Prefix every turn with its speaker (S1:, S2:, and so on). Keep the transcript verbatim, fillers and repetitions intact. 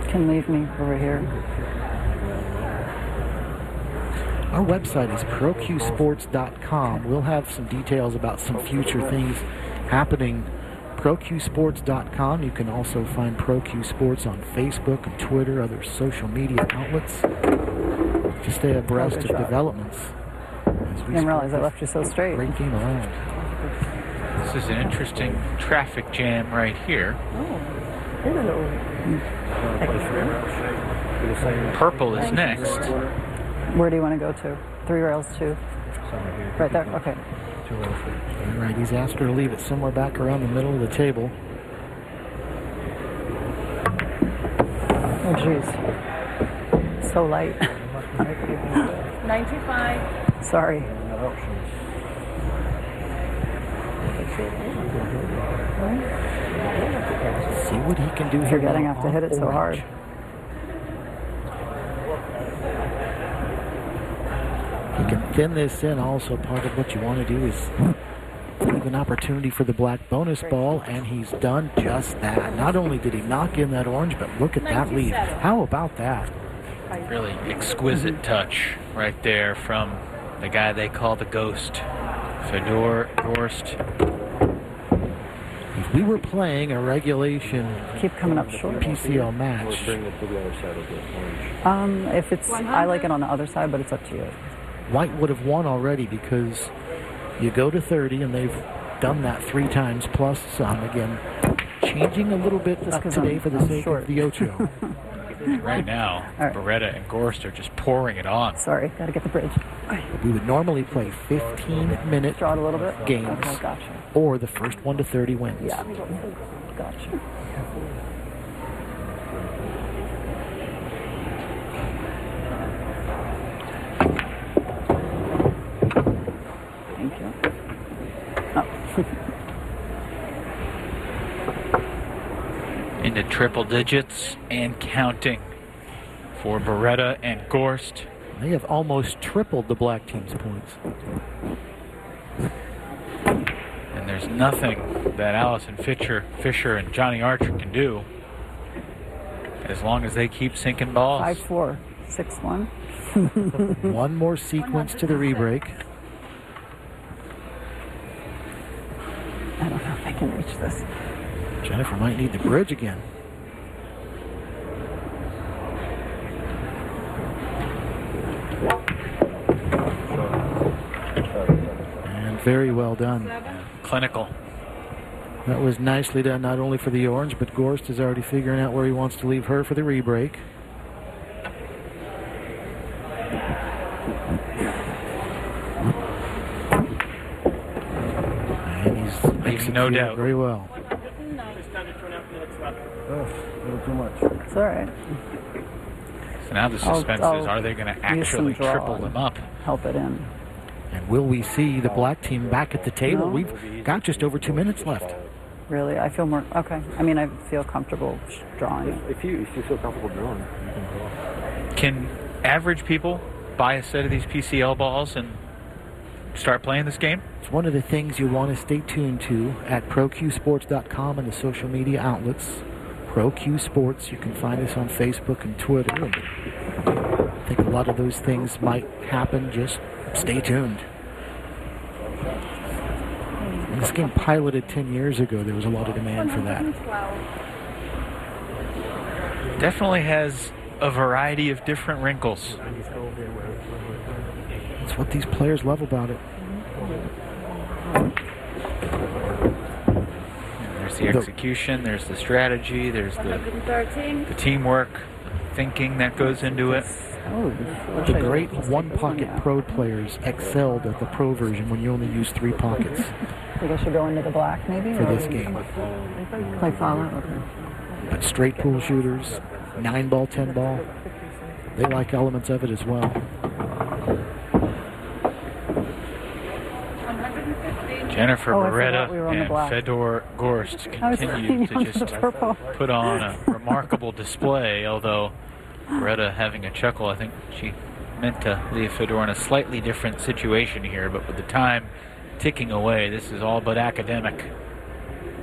S1: can leave me over here.
S2: Our website is pro q sports dot com. We'll have some details about some future things happening. pro q sports dot com. You can also find ProQ Sports on Facebook and Twitter, other social media outlets, to stay abreast of developments.
S1: I didn't realize I left you so straight.
S2: Great game around.
S3: This is an interesting traffic jam right here. Purple is next.
S1: Where do you want to go to? Three rails to? Right there? Okay.
S2: All right, he's asked her to leave it somewhere back around the middle of the table.
S1: Oh, jeez. So light.
S4: nine two five.
S1: Sorry.
S2: See what he can do here.
S1: Forgetting I have to hit it so hard.
S2: You can thin this in. Also, part of what you want to do is leave an opportunity for the black bonus ball, and he's done just that. Not only did he knock in that orange, but look at that lead. How about that?
S3: Really exquisite touch right there from the guy they call the Ghost, Fedor Gorst.
S2: If we were playing a regulation
S1: Keep coming up short.
S2: P C L match,
S1: Um, if it's, I like it on the other side, but it's up to you.
S2: White would have won already, because you go to thirty, and they've done that three times plus some. Again, changing a little bit up today
S1: I'm,
S2: for the
S1: I'm
S2: sake
S1: short.
S2: of the Ocho.
S3: Right now,
S1: right.
S3: Beretta and Gorst are just pouring it on.
S1: Sorry, gotta get the bridge.
S2: We would normally play fifteen minute
S1: Draw it a little bit?
S2: games,
S1: Okay, gotcha.
S2: or the first one to thirty wins.
S1: Yeah, gotcha. Thank you. Oh.
S3: Into triple digits and counting for Beretta and Gorst.
S2: They have almost tripled the black team's points.
S3: And there's nothing that Allison Fisher, Fisher and Johnny Archer can do as long as they keep sinking balls.
S1: Five, four, six, one.
S2: One more sequence to the rebreak.
S1: I don't know if I can reach this.
S2: Jennifer might need the bridge again. And very well done.
S3: Clinical.
S2: That was nicely done, not only for the orange, but Gorst is already figuring out where he wants to leave her for the rebreak. And he's
S3: Leaving no doubt.
S2: very well.
S5: Oh, a little too much.
S1: It's all right.
S3: So now the
S1: I'll-
S3: suspense
S1: I'll
S3: is, are they going to
S1: use some
S3: actually
S1: draw
S3: triple
S1: and
S3: them up?
S1: Help it in.
S2: And will we see the black team back at the table?
S1: No.
S2: We've got just over two minutes left.
S1: Really, I feel more, okay. I mean, I feel comfortable drawing.
S5: If you if you feel comfortable drawing, you can draw.
S3: Can average people buy a set of these P C L balls and start playing this game?
S2: It's one of the things you want to stay tuned to at pro q sports dot com and the social media outlets. ProQ Sports, you can find us on Facebook and Twitter. And I think a lot of those things might happen. Just stay tuned. When this game piloted ten years ago, there was a lot of demand for that.
S3: Definitely has a variety of different wrinkles.
S2: That's what these players love about it.
S3: There's the execution, there's the strategy, there's the, the teamwork, the thinking that goes into it.
S1: Oh,
S2: The great one-pocket pro players excelled at the pro version when you only use three pockets
S1: I think I should go into the black, maybe?
S2: for
S1: or
S2: this game.
S1: Play follow? Okay.
S2: But straight pool shooters, nine ball, ten ball, they like elements of it as well.
S3: Jennifer
S1: Oh, I forgot
S3: Beretta
S1: we were on the
S3: and
S1: black.
S3: Fedor Gorst
S1: I was
S3: continue to
S1: on
S3: just
S1: the purple.
S3: put on a remarkable display, although Beretta having a chuckle. I think she meant to leave Fedor in a slightly different situation here, but with the time ticking away, this is all but academic.